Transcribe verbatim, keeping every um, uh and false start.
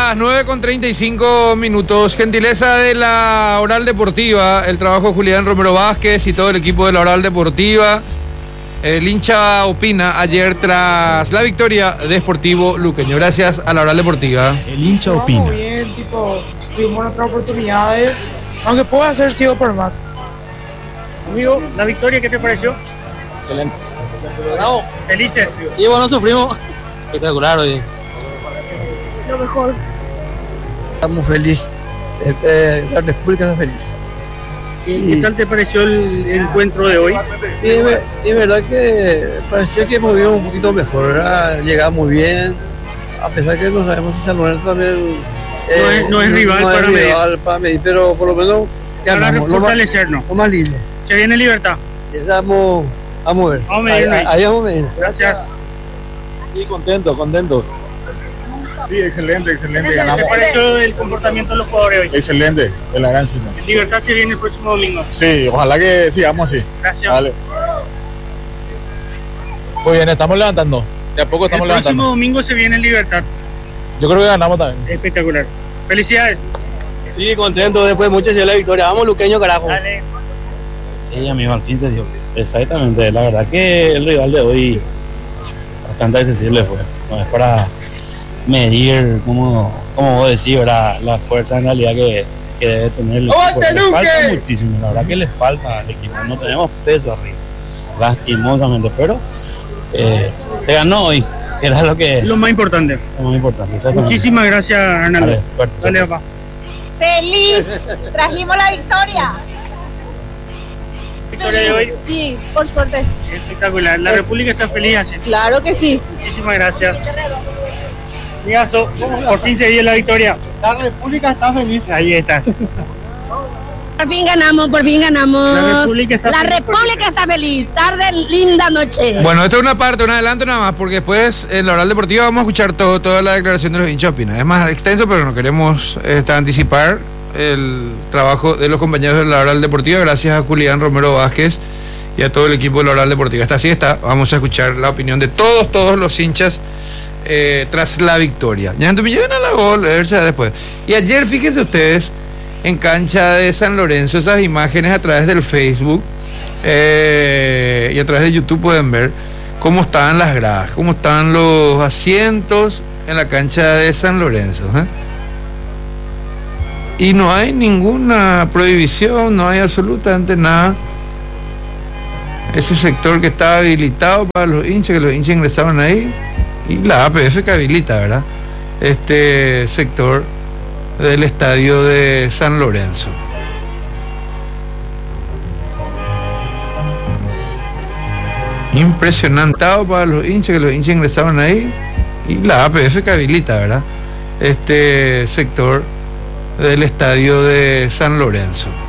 las nueve con treinta y cinco minutos. Gentileza de la Oral Deportiva, el trabajo de Julián Romero Vázquez y todo el equipo de la Oral Deportiva. El hincha opina ayer tras la victoria de Sportivo Luqueño. Gracias a la Oral Deportiva. El hincha opina. Muy bien, tipo, tuvimos otras oportunidades, aunque puede haber sido por más. Amigo, la victoria, ¿qué te pareció? Excelente. Bravo. ¿Felices? Sí, bueno, sufrimos. Espectacular hoy. Lo mejor. Estamos felices. Eh, la República está feliz. ¿Y qué tal te pareció el, el encuentro de hoy? Y es y verdad que parecía que movió un poquito mejor, ¿verdad? Llegaba muy bien. A pesar que no sabemos si San Lorenzo también eh, no, es, no es rival, no es para, rival medir. para medir, pero por lo menos para fortalecernos. Lo más lindo. Se viene Libertad. Y esa vamos, vamos a ver. Vamos a medir. Ahí, ahí vamos a medir. Gracias. Sí, contento, contento. Sí, excelente, excelente. ¿Qué Ganamos. te pareció el comportamiento de los jugadores hoy? Excelente, de la gran cita. Libertad se viene el próximo domingo. Sí, ojalá que sigamos así. Gracias. Vale. Muy bien, estamos levantando. De a poco estamos el levantando. próximo domingo se viene Libertad. Yo creo que ganamos también. Espectacular. Felicidades. Sí, contento después de muchas de la victoria. Vamos, Luqueño, carajo. Dale. Sí, amigo, al fin se dio. Exactamente, la verdad que el rival de hoy bastante accesible fue. No es para medir, como, como vos decís, ¿verdad? La fuerza en realidad que, que debe tener el equipo. Le falta muchísimo, la verdad que le falta al equipo. No tenemos peso arriba, lastimosamente, pero eh, se ganó hoy, que era lo que Lo más importante. lo más importante. Muchísimas gracias, Hernando. Dale, suerte, Dale, suerte. papá. ¡Feliz! Trajimos la victoria. Victoria de hoy. Sí, por suerte. Espectacular. La República está feliz así. Claro que sí. Muchísimas gracias. Migazo, por fin se dio la victoria. La República está feliz. Ahí está. Por fin ganamos, por fin ganamos. La República está La feliz. República está feliz. Tarde, linda noche. Bueno, esto es una parte, un adelanto nada más, porque después en la Oral Deportiva vamos a escuchar todo, toda la declaración de los hinchas opina. Es más extenso, pero no queremos este, anticipar el trabajo de los compañeros de la Oral Deportiva, gracias a Julián Romero Vázquez y a todo el equipo de la Oral Deportiva. Esta sí está, vamos a escuchar la opinión de todos, todos los hinchas eh, tras la victoria. Ya en a la gol, verse después. Y ayer, fíjense ustedes, en cancha de San Lorenzo, esas imágenes a través del Facebook eh, y a través de YouTube pueden ver cómo estaban las gradas, cómo estaban los asientos en la cancha de San Lorenzo, ¿eh? Y no hay ninguna prohibición, no hay absolutamente nada. Ese sector que estaba habilitado para los hinchas, que los hinchas ingresaban ahí, y la A P F que habilita, ¿verdad? Este sector del estadio de San Lorenzo. Impresionante para los hinchas, que los hinchas ingresaban ahí, y la A P F que habilita, ¿verdad? Este sector del estadio de San Lorenzo.